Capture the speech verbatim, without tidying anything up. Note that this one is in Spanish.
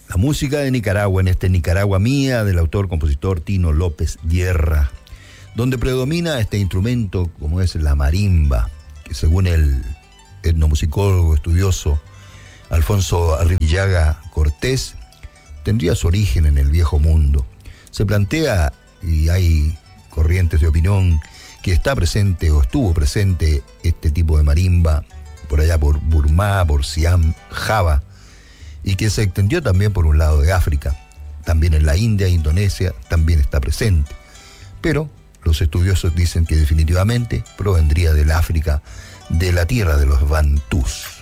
La música de Nicaragua, en este Nicaragua Mía, del autor-compositor Tino López Guerra, donde predomina este instrumento como es la marimba, que según el etnomusicólogo estudioso Alfonso Arribillaga Cortés, tendría su origen en el Viejo Mundo. Se plantea, y hay corrientes de opinión, que está presente o estuvo presente este tipo de marimba por allá por Burma, por Siam, Java, y que se extendió también por un lado de África. También en la India e Indonesia también está presente. Pero los estudiosos dicen que definitivamente provendría del África, de la tierra de los bantús.